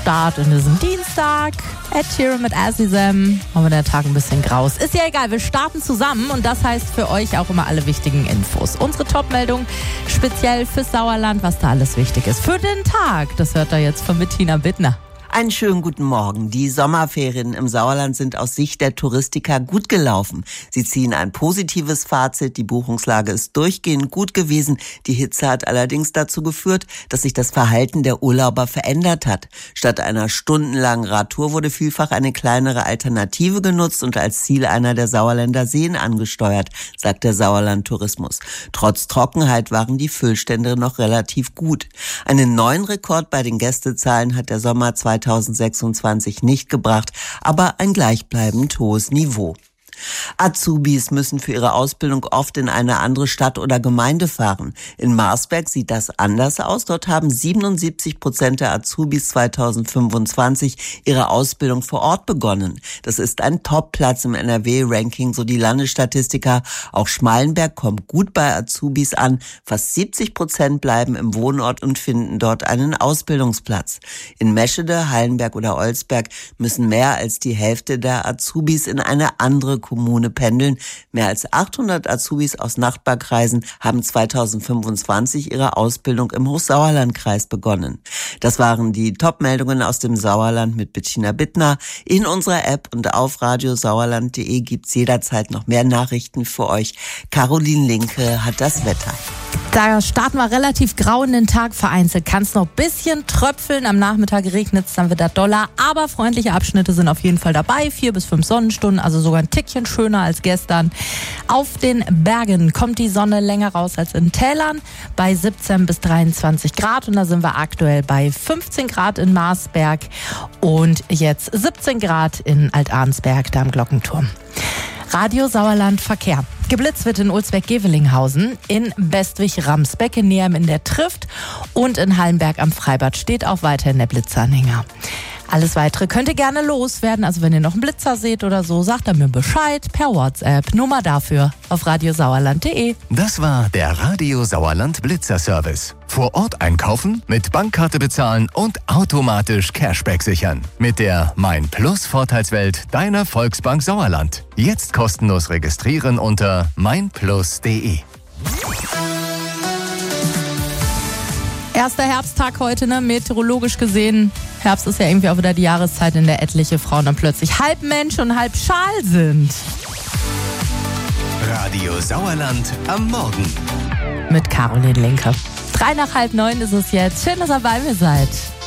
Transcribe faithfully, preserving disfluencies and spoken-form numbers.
Start in diesem Dienstag. Ed Sheeran mit Azizam. Aber der Tag ein bisschen graus. Ist ja egal, wir starten zusammen und das heißt für euch auch immer alle wichtigen Infos. Unsere Top-Meldung speziell fürs Sauerland, was da alles wichtig ist. Für den Tag, das hört ihr jetzt von Bettina Bittner. Einen schönen guten Morgen. Die Sommerferien im Sauerland sind aus Sicht der Touristiker gut gelaufen. Sie ziehen ein positives Fazit. Die Buchungslage ist durchgehend gut gewesen. Die Hitze hat allerdings dazu geführt, dass sich das Verhalten der Urlauber verändert hat. Statt einer stundenlangen Radtour wurde vielfach eine kleinere Alternative genutzt und als Ziel einer der Sauerländer Seen angesteuert, sagt der Sauerland Tourismus. Trotz Trockenheit waren die Füllstände noch relativ gut. Einen neuen Rekord bei den Gästezahlen hat der Sommer zweitausendsechsundzwanzig nicht gebracht, aber ein gleichbleibend hohes Niveau. Azubis müssen für ihre Ausbildung oft in eine andere Stadt oder Gemeinde fahren. In Marsberg sieht das anders aus. Dort haben siebenundsiebzig Prozent der Azubis zweitausendfünfundzwanzig ihre Ausbildung vor Ort begonnen. Das ist ein Top-Platz im N R W-Ranking, so die Landesstatistiker. Auch Schmalenberg kommt gut bei Azubis an. Fast siebzig Prozent bleiben im Wohnort und finden dort einen Ausbildungsplatz. In Meschede, Hallenberg oder Olsberg müssen mehr als die Hälfte der Azubis in eine andere Kommune pendeln. Mehr als achthundert Azubis aus Nachbarkreisen haben zweitausendfünfundzwanzig ihre Ausbildung im Hochsauerlandkreis begonnen. Das waren die Top-Meldungen aus dem Sauerland mit Bettina Bittner. In unserer App und auf radiosauerland punkt de gibt's jederzeit noch mehr Nachrichten für euch. Caroline Linke hat das Wetter. Da starten wir relativ grau in den Tag. Vereinzelt kann es noch ein bisschen tröpfeln. Am Nachmittag regnet es dann wieder doller. Aber freundliche Abschnitte sind auf jeden Fall dabei. Vier bis fünf Sonnenstunden, also sogar ein Tickchen schöner als gestern. Auf den Bergen kommt die Sonne länger raus als in Tälern bei siebzehn bis dreiundzwanzig Grad. Und da sind wir aktuell bei fünfzehn Grad in Marsberg und jetzt siebzehn Grad in Alt-Arnsberg, da am Glockenturm. Radio Sauerland Verkehr. Geblitzt wird in Olsberg-Gevelinghausen, in Bestwig-Ramsbeck, in Neheim in der Trift und in Hallenberg am Freibad steht auch weiterhin der Blitzanhänger. Alles Weitere könnt ihr gerne loswerden. Also wenn ihr noch einen Blitzer seht oder so, sagt er mir Bescheid per WhatsApp. Nummer dafür auf radiosauerland punkt de. Das war der Radio Sauerland Blitzer Service. Vor Ort einkaufen, mit Bankkarte bezahlen und automatisch Cashback sichern. Mit der Mein Plus Vorteilswelt deiner Volksbank Sauerland. Jetzt kostenlos registrieren unter mein plus punkt de. Erster Herbsttag heute, ne? Meteorologisch gesehen. Herbst ist ja irgendwie auch wieder die Jahreszeit, in der etliche Frauen dann plötzlich halb Mensch und halb Schal sind. Radio Sauerland am Morgen. Mit Caroline Linke. Drei nach halb neun ist es jetzt. Schön, dass ihr bei mir seid.